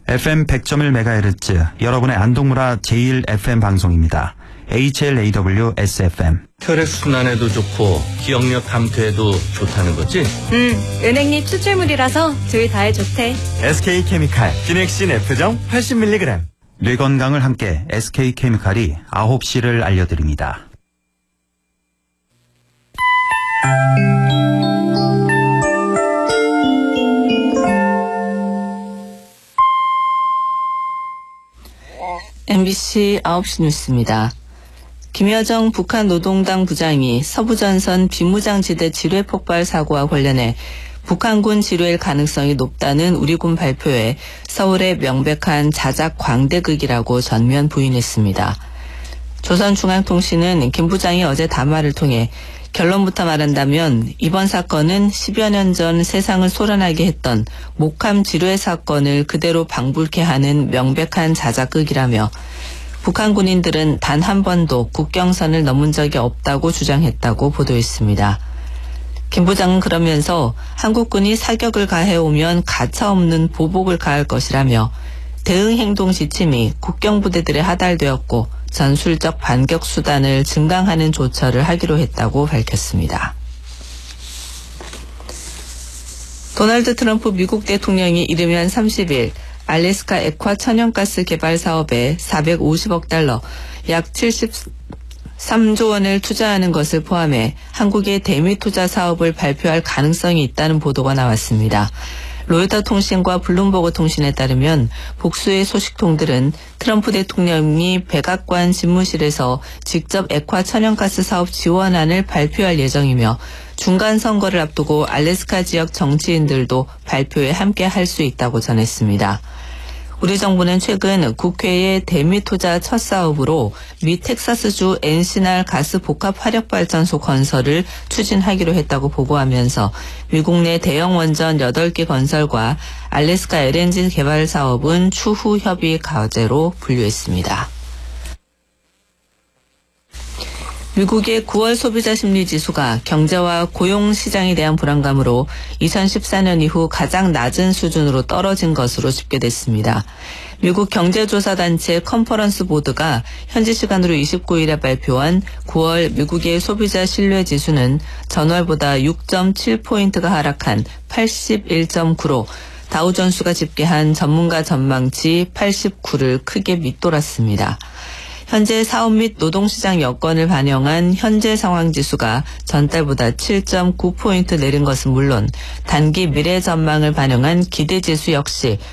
FM 100.1MHz 여러분의 안동문화 제1FM 방송입니다. HLAW-SFM. 혈액순환에도 좋고 기억력 감퇴에도 좋다는 거지? 은행잎 추출물이라서 줄 다에 좋대. SK케미칼 기넥신 F정 80mg. 뇌 건강을 함께 SK케미칼이 9시를 알려드립니다. MBC 9시 뉴스입니다. 김여정 북한 노동당 부장이 서부전선 비무장지대 지뢰 폭발 사고와 관련해 북한군 지뢰일 가능성이 높다는 우리군 발표에 서울의 명백한 자작 광대극이라고 전면 부인했습니다. 조선중앙통신은 김 부장이 어제 담화를 통해 결론부터 말한다면 이번 사건은 10여 년 전 세상을 소란하게 했던 목함 지뢰 사건을 그대로 방불케 하는 명백한 자작극이라며 북한 군인들은 단 한 번도 국경선을 넘은 적이 없다고 주장했다고 보도했습니다. 김 부장은 그러면서 한국군이 사격을 가해오면 가차없는 보복을 가할 것이라며 대응 행동 지침이 국경부대들에 하달되었고 전술적 반격 수단을 증강하는 조처를 하기로 했다고 밝혔습니다. 도널드 트럼프 미국 대통령이 이르면 30일 알래스카 액화 천연가스 개발 사업에 450억 달러, 약 73조 원을 투자하는 것을 포함해 한국의 대미 투자 사업을 발표할 가능성이 있다는 보도가 나왔습니다. 로이터 통신과 블룸버그 통신에 따르면 복수의 소식통들은 트럼프 대통령이 백악관 집무실에서 직접 액화 천연가스 사업 지원안을 발표할 예정이며 중간 선거를 앞두고 알래스카 지역 정치인들도 발표에 함께 할 수 있다고 전했습니다. 우리 정부는 최근 국회의 대미 투자 첫 사업으로 미 텍사스주 엔시날 가스 복합 화력발전소 건설을 추진하기로 했다고 보고하면서 미국 내 대형 원전 8개 건설과 알래스카 LNG 개발 사업은 추후 협의 과제로 분류했습니다. 미국의 9월 소비자 심리 지수가 경제와 고용 시장에 대한 불안감으로 2014년 이후 가장 낮은 수준으로 떨어진 것으로 집계됐습니다. 미국 경제조사단체 컨퍼런스 보드가 현지 시간으로 29일에 발표한 9월 미국의 소비자 신뢰 지수는 전월보다 6.7포인트가 하락한 81.9로 다우존스가 집계한 전문가 전망치 89를 크게 밑돌았습니다. 현재 사업 및 노동시장 여건을 반영한 현재 상황 지수가 전달보다 7.9포인트 내린 것은 물론 단기 미래 전망을 반영한 기대 지수 역시